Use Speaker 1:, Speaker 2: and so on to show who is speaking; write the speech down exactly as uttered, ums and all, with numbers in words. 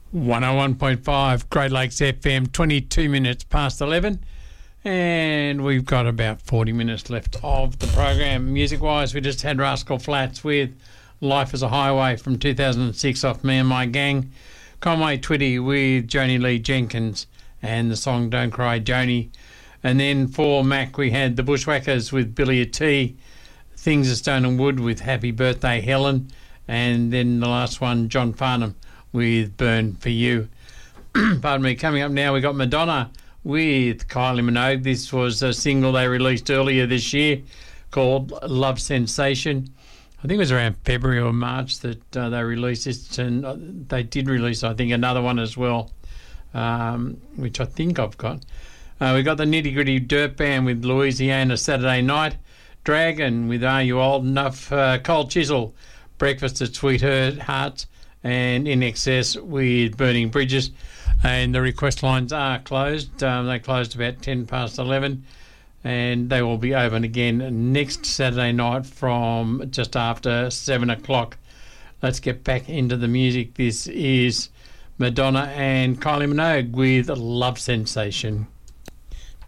Speaker 1: one oh one point five Great Lakes F M, twenty-two minutes past eleven, and we've got about forty minutes left of the program. Music-wise, we just had Rascal Flatts with Life as a Highway from two thousand six off Me and My Gang, Conway Twitty with Joni Lee Jenkins and the song Don't Cry Joni, and then for Mac we had the Bushwhackers with Billy T, Things of Stone and Wood with Happy Birthday Helen, and then the last one, John Farnham with Burn for You. Pardon me. Coming up now, we got Madonna with Kylie Minogue. This was a single they released earlier this year called Love Sensation. I think it was around February or March that uh, they released this, and uh, they did release, I think, another one as well, um, which I think I've got. Uh, we got the Nitty Gritty Dirt Band with Louisiana Saturday Night, Dragon with Are You Old Enough, uh, Cold Chisel, Breakfast at Sweethearts, and In Excess with Burning Bridges. And the request lines are closed. Um, they closed about ten past eleven, and they will be open again next Saturday night from just after seven o'clock. Let's get back into the music. This is Madonna and Kylie Minogue with Love Sensation.